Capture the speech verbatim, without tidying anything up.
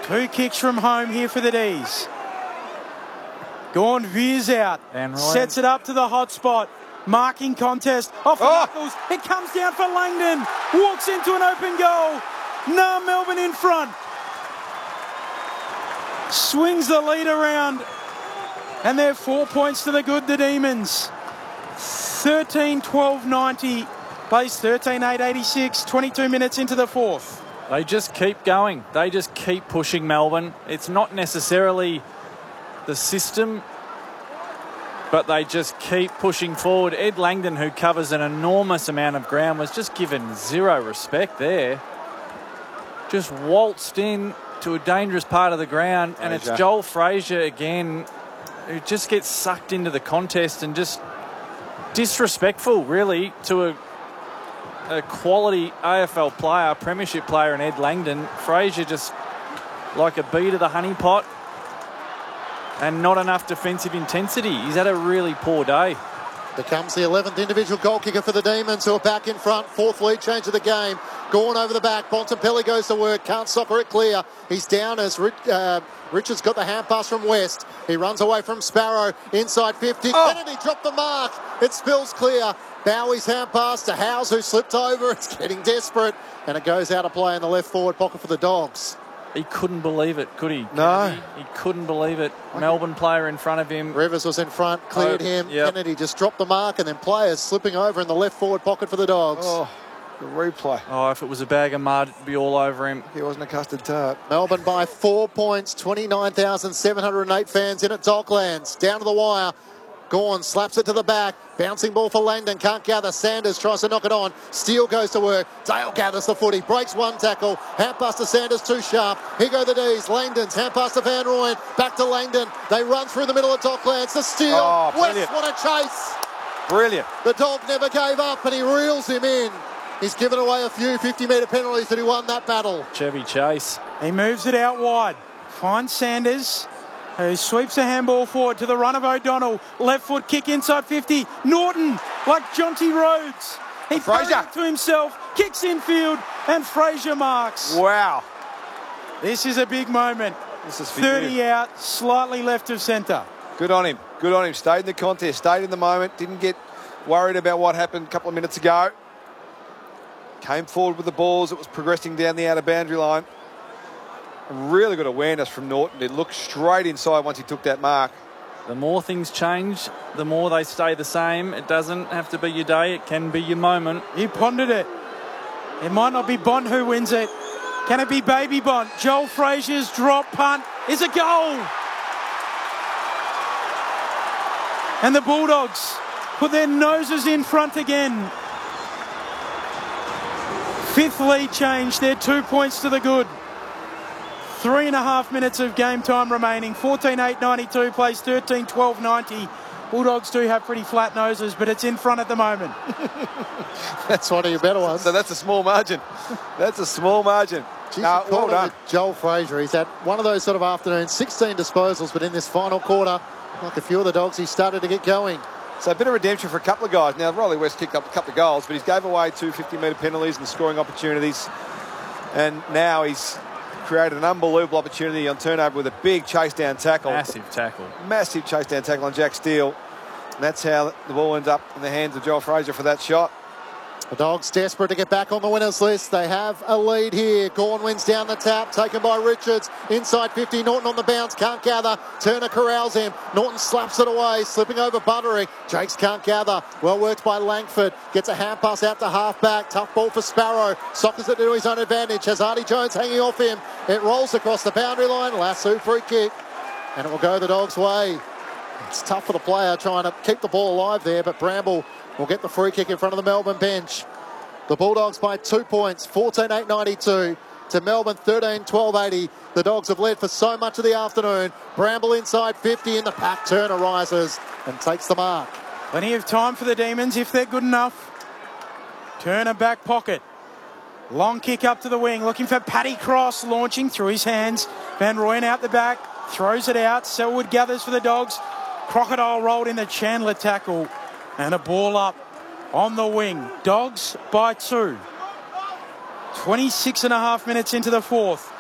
Two kicks from home here for the D's. Gawn veers out, sets it up to the hot spot. Marking contest off the Oh. knuckles. It comes down for Langdon. Walks into an open goal. Now Melbourne in front. Swings the lead around. And they're four points to the good, the Demons. thirteen twelve ninety. Plays thirteen eight eighty-six. twenty-two minutes into the fourth. They just keep going. They just keep pushing Melbourne. It's not necessarily the system, but they just keep pushing forward. Ed Langdon, who covers an enormous amount of ground, was just given zero respect there. Just waltzed in to a dangerous part of the ground, and it's Joel Frazier again who just gets sucked into the contest and just disrespectful, really, to a, a quality A F L player, premiership player in Ed Langdon. Frazier just like a bee to the honeypot. And not enough defensive intensity. He's had a really poor day. Becomes the eleventh individual goal kicker for the Demons, who are back in front. Fourth lead change of the game. Gawn over the back. Bontempelli goes to work. Can't soccer it clear. He's down as Rich, uh, Richards got the hand pass from West. He runs away from Sparrow. Inside fifty. Oh. Kennedy dropped the mark. It spills clear. Bowie's hand pass to Howes, who slipped over. It's getting desperate. And it goes out of play in the left forward pocket for the Dogs. He couldn't believe it, could he? No. He, he couldn't believe it. Melbourne player in front of him. Rivers was in front, cleared Oh, him. yep. Kennedy just dropped the mark, and then players slipping over in the left forward pocket for the Dogs. Oh, the replay. Oh, if it was a bag of mud, it'd be all over him. He wasn't a custard tart. Melbourne by four points, twenty-nine thousand seven hundred eight fans in at Docklands. Down to the wire. Gawn slaps it to the back. Bouncing ball for Langdon. Can't gather. Sanders tries to knock it on. Steele goes to work. Dale gathers the footy. Breaks one tackle. Hand pass to Sanders, too sharp. Here go the D's. Langdon's hand pass to Van Rooyen. Back to Langdon. They run through the middle of Docklands. The steal. Oh, West, brilliant. what a chase. Brilliant. The Dog never gave up, and he reels him in. He's given away a few fifty-metre penalties, but he won that battle. Chevy Chase. He moves it out wide. Finds Sanders, who sweeps a handball forward to the run of O'Donnell. Left foot kick inside fifty. Norton, like Jonty Rhodes. He throws Frazier. it to himself, kicks infield, and Frazier marks. Wow. This is a big moment. This is for thirty you. out, slightly left of centre. Good on him. Good on him. Stayed in the contest. Stayed in the moment. Didn't get worried about what happened a couple of minutes ago. Came forward with the balls. It was progressing down the outer boundary line. Really good awareness from Norton. He looked straight inside once he took that mark. The more things change, the more they stay the same. It doesn't have to be your day. It can be your moment. He pondered it. It might not be Bont who wins it. Can it be Baby Bont? Joel Frazier's drop punt is a goal. And the Bulldogs put their noses in front again. Fifth lead change. They're two points to the good. Three and a half minutes of game time remaining. fourteen eight ninety-two plays thirteen twelve ninety. Bulldogs do have pretty flat noses, but it's in front at the moment. That's one of your better ones. So that's a small margin. That's a small margin. Jeez, No, you well called it done. with Joel Frazier. He's had one of those sort of afternoons, sixteen disposals, but in this final quarter, like a few of the Dogs, he started to get going. So a bit of redemption for a couple of guys. Now, Riley West kicked up a couple of goals, but he's gave away two fifty-metre penalties and scoring opportunities. And now he's created an unbelievable opportunity on turnover with a big chase down tackle. Massive tackle. Massive chase down tackle on Jack Steele. And that's how the ball ends up in the hands of Joel Frazier for that shot. The Dogs desperate to get back on the winners list. They have a lead here. Gawn wins down the tap, taken by Richards. Inside fifty, Norton on the bounce, can't gather. Turner corrals him. Norton slaps it away, slipping over Buttery. Jakes can't gather. Well worked by Langford. Gets a hand pass out to half-back. Tough ball for Sparrow. Sockers it to his own advantage. Has Artie Jones hanging off him. It rolls across the boundary line. Lasso free kick. And it will go the Dogs' way. It's tough for the player trying to keep the ball alive there, but Bramble will get the free kick in front of the Melbourne bench. The Bulldogs by two points, fourteen eight ninety-two to Melbourne thirteen twelve eighty. The Dogs have led for so much of the afternoon. Bramble inside fifty in the pack. Turner rises and takes the mark. Plenty of time for the Demons if they're good enough. Turner back pocket. Long kick up to the wing, looking for Paddy Cross, launching through his hands. Van Rooyen out the back, throws it out. Selwood gathers for the Dogs. Crocodile rolled in the Chandler tackle. And a ball up on the wing. Dogs by two. twenty-six and a half minutes into the fourth.